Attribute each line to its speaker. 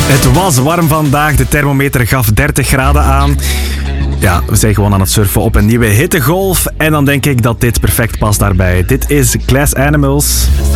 Speaker 1: Het was warm vandaag, de thermometer gaf 30 graden aan. Ja, we zijn gewoon aan het surfen op een nieuwe hittegolf. En dan denk ik dat dit perfect past daarbij. Dit is Glass Animals.